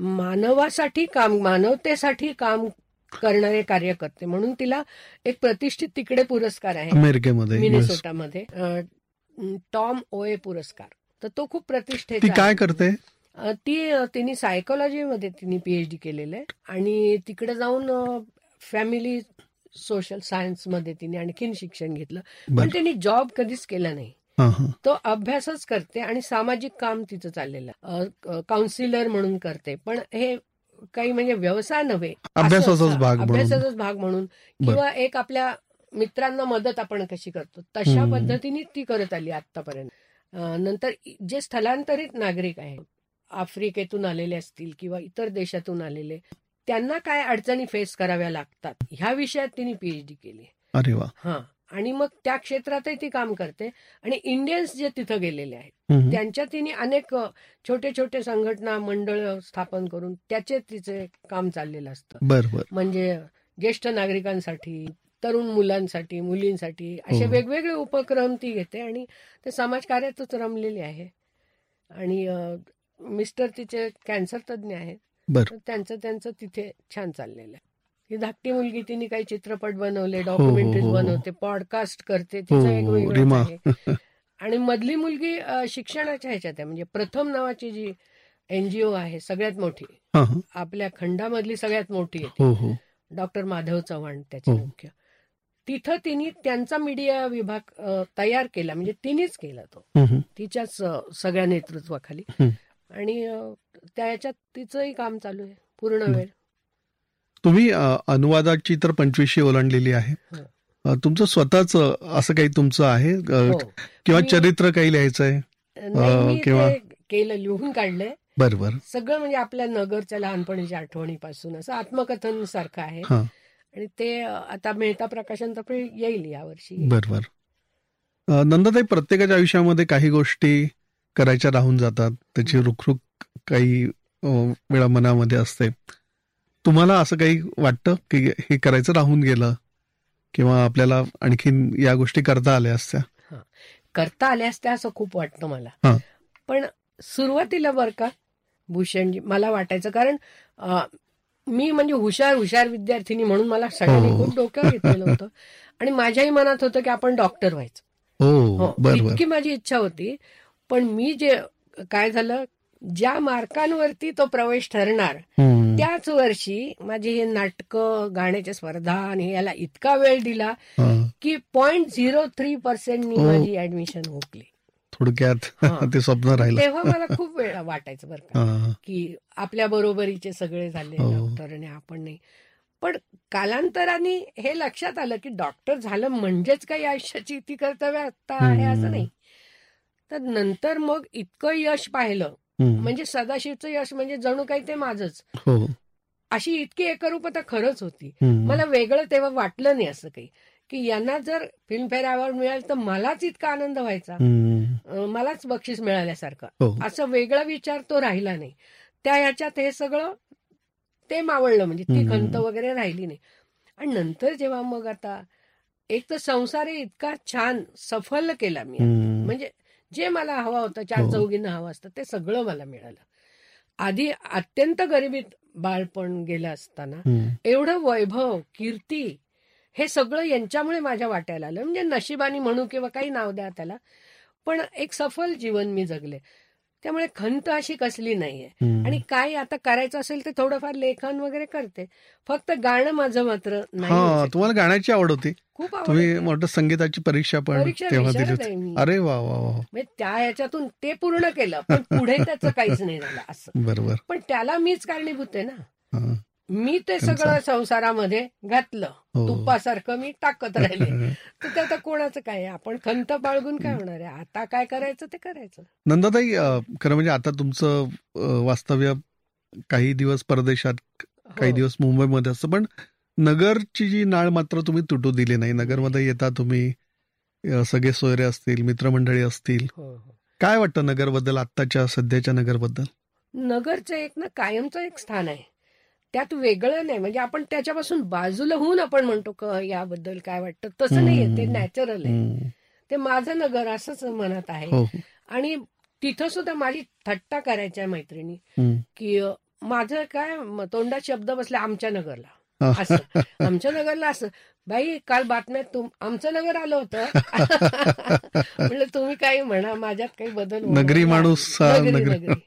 मानवतेसाठी काम करणारे कार्यकर्ते म्हणून तिला एक प्रतिष्ठित तिकडे पुरस्कार आहे अमेरिकेमध्ये, मिनेसोटामध्ये, टॉम ओए पुरस्कार. तर तो खूप प्रतिष्ठेचा. काय करते तिने सायकोलॉजीमध्ये तिने PhD केलेलं आहे आणि तिकडे जाऊन फॅमिली सोशल सायन्स मध्ये तिने आणखीन शिक्षण घेतलं, पण त्यांनी जॉब कधीच केला नाही. तो अभ्यासच करते आणि सामाजिक काम तिचं चाललेलं, काउन्सिलर म्हणून करते, पण हे काही म्हणजे व्यवसाय नव्हे, अभ्यासाचाच भाग म्हणून, किंवा एक आपल्या मित्रांना मदत आपण कशी करतो तशा पद्धतीने ती करत आली आतापर्यंत. नंतर जे स्थलांतरित नागरिक आहेत, आफ्रिकेतून आलेले असतील किंवा इतर देशातून आलेले, त्यांना काय अडचणी फेस कराव्या लागतात ह्या विषयात तिने पीएचडी केली. अरे वा. हा, आणि मग त्या क्षेत्रातही ती काम करते. आणि इंडियन्स जे तिथं गेलेले आहेत त्यांच्या तिने अनेक छोटे छोटे संघटना मंडळ स्थापन करून त्याचे तिचे काम चाललेलं असतं. बरोबर. म्हणजे ज्येष्ठ नागरिकांसाठी, तरुण मुलांसाठी, मुलींसाठी असे वेगवेगळे उपक्रम ती घेते आणि ते समाजकार्यातच रमलेले आहे. आणि मिस्टर तिचे कॅन्सर तज्ज्ञ आहेत, त्यांचं तिथे छान चाललेलं आहे. ही धाकटी मुलगी तिने काही चित्रपट बनवले, डॉक्युमेंटरीज बनवते, पॉडकास्ट करते, तिचं एक वेगळं आहे. आणि मधली मुलगी शिक्षणाच्या ह्याच्यात आहे, म्हणजे प्रथम नावाची जी एनजीओ आहे सगळ्यात मोठी, आपल्या खंडामधली सगळ्यात मोठी आहे, डॉक्टर माधव चव्हाण त्याचे मुख्य, तिथं तिने त्यांचा मीडिया विभाग तयार केला, म्हणजे तिनेच केला तो, तिच्याच सगळ्या नेतृत्वाखाली. आणि त्याच्यात तिचंही काम चालू आहे पूर्ण वेळ. तुम्ही अनुवादाची तर 25वी ओलांडलेली आहे, तुमचं स्वतःच असं काही तुमचं आहे किंवा चरित्र काही लिहायचं आहे किंवा केलं, लिहून काढलंय. बरोबर. सगळं म्हणजे आपल्या नगरच्या लहानपणीच्या आठवणीपासून असं आत्मकथन सारखं आहे. आणि ते आता मेहता प्रकाशनतर्फे येईल यावर्षी. बरोबर. नंदाताई, प्रत्येकाच्या आयुष्यामध्ये काही गोष्टी करायच्या राहून जातात, त्याची रुखरुख काही वेळा मनामध्ये असते. तुम्हाला असं काही वाटतं की हे करायचं राहून गेलं किंवा आपल्याला आणखीन या गोष्टी करता आल्या असत्या असं खूप वाटतं मला. पण सुरुवातीला बरं का भूषणजी मला वाटायचं, कारण मी म्हणजे हुशार विद्यार्थिनी म्हणून मला सगळ्यांनी खूप डोक्यावर घेतलेलं होतं आणि माझ्याही मनात होतं की आपण डॉक्टर व्हायचं, इतकी माझी इच्छा होती. पण मी जे काय झालं, ज्या मार्कांवरती तो प्रवेश ठरणार त्याच वर्षी माझी हे नाटकं, गाण्याच्या स्पर्धा आणि याला इतका वेळ दिला की 0.03% माझी ऍडमिशन हुकली. थोडक्यात ते स्वप्न राहिलं. तेव्हा मला खूप वेळा वाटायचं बरं का की आपल्या बरोबरीचे सगळे झाले डॉक्टर आणि आपण नाही. पण कालांतराने हे लक्षात आलं की डॉक्टर झालं म्हणजेच काही आयुष्याची ती कर्तव्यता आहे असं नाही. तर नंतर मग इतकं यश पाहिलं, म्हणजे सदाशिवचं यश म्हणजे जणू काही ते माझंच, अशी इतकी एकरूपता खरंच होती. मला वेगळं तेव्हा वाटलं नाही असं काही की यांना जर फिल्मफेअर अवॉर्ड मिळालं तर मलाच इतका आनंद व्हायचा, मलाच बक्षीस मिळाल्यासारखं, असं वेगळा विचार तो राहिला नाही. त्या ह्याच्यात हे सगळं ते मावळलं, म्हणजे ती खंत वगैरे राहिली नाही. आणि नंतर जेव्हा मग आता एक तर संसार इतका छान सफल केला मी, म्हणजे जे मला हवं होतं, 4 चौघींना हवं असतं ते सगळं मला मिळालं. आधी अत्यंत गरिबीत बाळपण गेलं असताना एवढं वैभव, कीर्ती, हे सगळं यांच्यामुळे माझ्या वाट्याला आलं. म्हणजे नशिबानी म्हणू किंवा काही नाव द्या त्याला, पण एक सफल जीवन मी जगले. त्यामुळे खंत अशी कसली नाहीये. आणि काय आता करायचं असेल ते थोडंफार लेखन वगैरे करते, फक्त गाणं माझं मात्र नाही. तुम्हाला गाण्याची आवड होती? खूप आवड. तुम्ही मोठं संगीताची परीक्षा तेव्हा दिली? अरे वा वा वा. त्या ह्याच्यातून ते पूर्ण केलं, पण पुढे त्याचं काहीच नाही झालं असं. बरोबर. पण त्याला मीच कारणीभूत आहे ना. मी ते सगळं संसारामध्ये घातलं, तुपासारखं मी टाकत राहिले, तर ते आता कोणाचं काय, आपण खंत बाळगून काय होणार आहे. आता काय करायचं ते करायचं. नंदाताई, खरं म्हणजे आता तुमचं वास्तव्य काही दिवस परदेशात, काही दिवस मुंबईमध्ये असतं, पण नगरची जी नाळ मात्र तुम्ही तुटू दिली नाही. नगरमध्ये येता तुम्ही, सगळे सोयरे असतील, मित्रमंडळी असतील, काय वाटतं नगरबद्दल, आत्ताच्या सध्याच्या नगरबद्दल? नगरचं एक ना कायमचं एक स्थान आहे, त्यात वेगळं नाही. म्हणजे आपण त्याच्यापासून बाजूला होऊन आपण म्हणतो का याबद्दल काय वाटतं, तसं नाहीये. ते नॅचरल आहे, ते माझं नगर असंच मनात आहे. आणि तिथं सुद्धा माझी थट्टा करायच्या मैत्रिणी की माझं काय तोंडात शब्द बसले, आमच्या नगरला असं, आमच्या नगरला असं. बाई, काल बातम्यात आमचं नगर आलं होतं. म्हणलं तुम्ही काही म्हणा, माझ्यात काही बदल, नगरी माणूस, नगरी.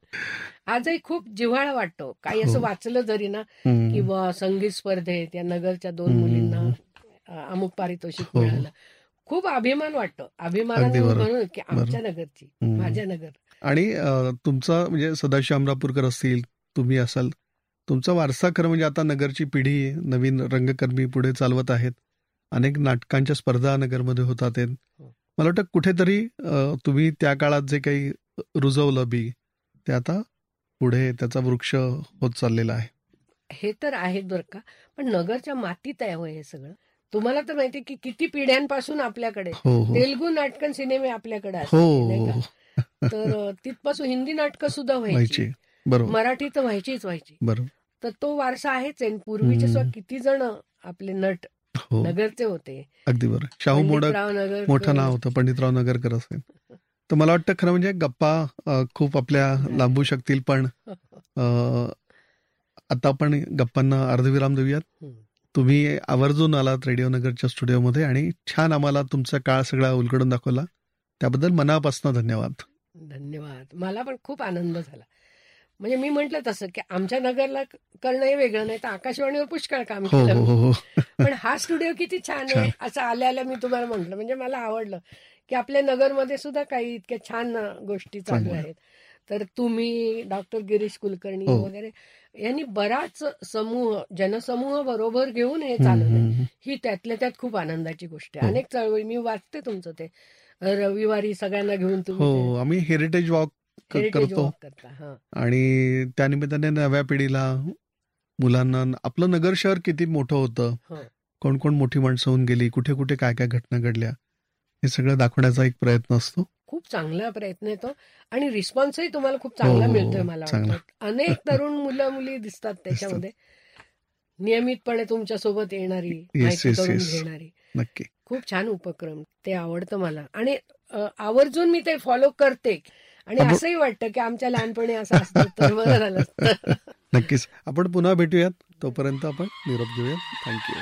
आजही खूप जिव्हाळा वाटतो. काही असं वाचलं जरी ना, किंवा संगीत स्पर्धेत या नगरच्या 2 मुलींना अमुक पारितोषिक मिळालं, खूप अभिमान वाटतो. अभिमानाने म्हणून की आमच्या नगरची, माझ्या नगर. आणि तुमचा म्हणजे सदाशिव अमरापूरकर असतील, तुम्ही असाल, तुमचा वारसा खरं म्हणजे आता नगरची पिढी, नवीन रंगकर्मी पुढे चालवत आहेत. अनेक नाटकांच्या स्पर्धा नगरमध्ये होतात. मला वाटतं कुठेतरी तुम्ही त्या काळात जे काही रुजवलं बी, ते आता पुढे त्याचा वृक्ष होत चाललेला आहे. हे तर आहे बरं का, पण नगरच्या मातीत आहे हे सगळं. तुम्हाला तर माहिती की किती पिढ्यांपासून आपल्याकडे तेलुगू नाटकं सिनेमे आपल्याकडे असतात, तर तिथपासून हिंदी नाटकं सुद्धा व्हायची, मराठी तर व्हायचीच. तर तो वारसा आहेच आहे. पूर्वीचे सुद्धा किती जण आपले नट नगरचे होते. अगदी बरं. शाहू मोडक मोठं नाव होतं, पंडितराव नगरकर असेल. तर मला वाटतं खरं म्हणजे गप्पा खूप आपल्या लांबू शकतील, पण आता आपण गप्पांना अर्धविराम देऊयात. तुम्ही आवर्जून आलात रेडिओ नगरच्या स्टुडिओमध्ये आणि छान आम्हाला तुमचा काळ सगळा उलगडून दाखवला. त्याबद्दल मनापासून धन्यवाद. धन्यवाद. मला पण खूप आनंद झाला. म्हणजे मी म्हटलं तसं की आमच्या नगरला करणं हे वेगळं, नाही तर आकाशवाणीवर पुष्कळ काम केलं, पण हा स्टुडिओ किती छान आहे असं आल्या मी तुम्हाला म्हटलं. म्हणजे मला आवडलं की आपल्या नगरमध्ये सुद्धा काही इतक्या छान गोष्टी चालू आहेत. तर तुम्ही डॉक्टर गिरीश कुलकर्णी वगैरे यांनी बराच जनसमूह बरोबर घेऊन हे चालवलं, ही त्यातल्या त्यात खूप आनंदाची गोष्ट आहे. अनेक चळवळी मी वाचते तुमचं ते रविवारी सगळ्यांना घेऊन तुम्ही आम्ही हेरिटेज वॉक करतो आणि त्यानिमित्ताने नव्या पिढीला, मुलांना आपलं नगर शहर किती मोठं होतं, कोण कोण मोठी माणसं होऊन गेली, कुठे कुठे काय काय घटना घडल्या, हे सगळं दाखवण्याचा एक प्रयत्न असतो. खूप चांगला प्रयत्न येतो आणि रिस्पॉन्सही तुम्हाला खूप चांगला मिळतोय. मला वाटतं अनेक तरुण मुलं मुली दिसतात त्याच्यामध्ये, नियमितपणे तुमच्या सोबत येणारी, माहिती करून घेणारी. नक्की खूप छान उपक्रम, ते आवडतं मला आणि आवर्जून मी ते फॉलो करते. आणि असंही वाटतं की आमच्या लहानपणी असं असतं तर बरं झालं असतं. नक्कीच. आपण पुन्हा भेटूयात, तोपर्यंत आपण निरोप घेऊयात. थँक्यू.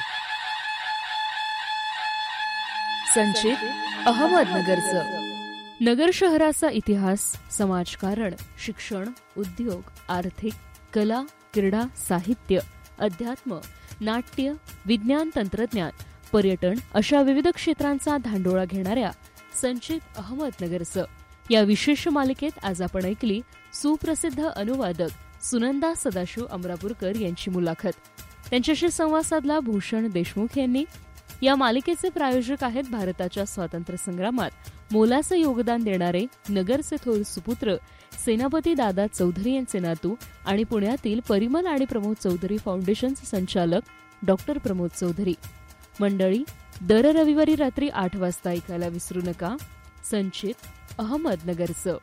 संचित अहमदनगरचं. नगर शहराचा इतिहास, समाजकारण, शिक्षण, उद्योग, आर्थिक, कला, क्रीडा, साहित्य, अध्यात्म, नाट्य, विज्ञान, तंत्रज्ञान, पर्यटन अशा विविध क्षेत्रांचा धांडोळा घेणाऱ्या संचित अहमदनगरचं या विशेष मालिकेत आज आपण ऐकली सुप्रसिद्ध अनुवादक सुनंदा सदाशिव अमरापूरकर यांची मुलाखत. त्यांच्याशी संवाद साधला भूषण देशमुख यांनी. या मालिकेचे प्रायोजक आहेत भारताच्या स्वातंत्र्य संग्रामात मोलाचं योगदान देणारे नगरचे थोर सुपुत्र सेनापती दादा चौधरी यांचे नातू आणि पुण्यातील परिमल आणि प्रमोद चौधरी फाउंडेशनचे संचालक डॉक्टर प्रमोद चौधरी. मंडळी, दर रविवारी रात्री 8 वाजता ऐकायला विसरू नका संचित अहमदनगरचं.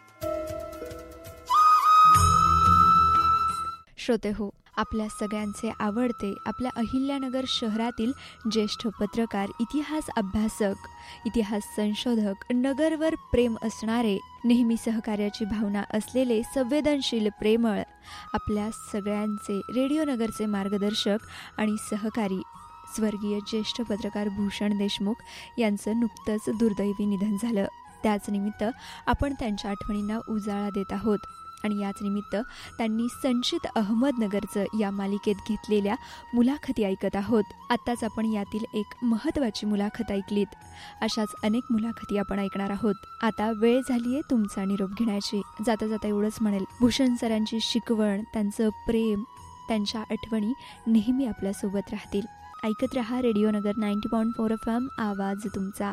श्रोते हो, आपल्या सगळ्यांचे आवडते आपल्या अहिल्यानगर शहरातील ज्येष्ठ पत्रकार, इतिहास अभ्यासक, इतिहास संशोधक, नगरवर प्रेम असणारे, नेहमी सहकार्याची भावना असलेले, संवेदनशील, प्रेमळ, आपल्या सगळ्यांचे रेडिओ नगरचे मार्गदर्शक आणि सहकारी स्वर्गीय ज्येष्ठ पत्रकार भूषण देशमुख यांचं नुकतंच दुर्दैवी निधन झालं. त्याच निमित्त आपण त्यांच्या आठवणींना उजाळा देत आहोत आणि याच निमित्त त्यांनी संचित अहमदनगरचं या मालिकेत घेतलेल्या मुलाखती ऐकत आहोत. आत्ताच आपण यातील एक महत्त्वाची मुलाखत ऐकलीत. अशाच अनेक मुलाखती आपण ऐकणार आहोत. आता वेळ झालीये तुमचा निरोप घेण्याची. जाता जाता एवढंच म्हणेल, भूषण सरांची शिकवण, त्यांचं प्रेम, त्यांच्या आठवणी नेहमी आपल्यासोबत राहतील. ऐकत रहा रेडिओ नगर 90.4 FM, आवाज तुमचा.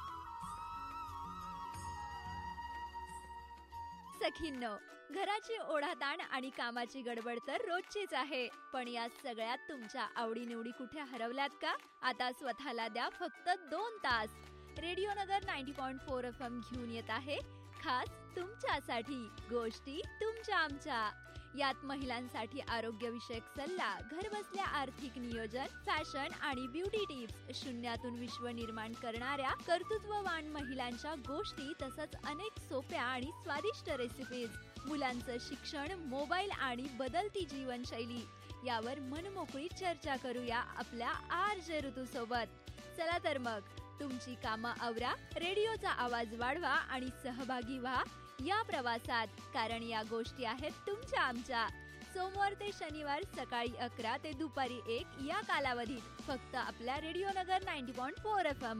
सखींनो, घराची ओढाताण आणि कामाची गडबड तर रोजचीच आहे, पण या सगळ्यात तुमच्या आवडीनिवडी कुठे हरवल्यात का? आता स्वतःला द्या फक्त 2 तास. रेडिओ नगर 90.4 FM घेऊन येत आहे खास तुमच्यासाठी गोष्टी तुमच्या आमच्या. यात महिलांसाठी आरोग्यविषयक सल्ला, घरबसल्या आर्थिक नियोजन, फॅशन आणि ब्युटी टिप्स, शून्यातून विश्व निर्माण करणाऱ्या कर्तृत्ववान महिलांच्या गोष्टी, तसंच अनेक सोप्या आणि स्वादिष्ट रेसिपीज, मुलांचं शिक्षण, मोबाईल आणि बदलती जीवनशैली यावर मनमोकळी चर्चा करूया आपल्या RJ ऋतू सोबत. चला तर मग तुमची कामं आवरा, रेडिओचा आवाज वाढवा आणि सहभागी व्हा या प्रवासात, कारण या गोष्टी आहेत तुमच्या आमच्या. सोमवार ते शनिवार सकाळी 11 ते दुपारी 1 या कालावधीत फक्त आपल्या रेडिओ नगर 90.4 FM.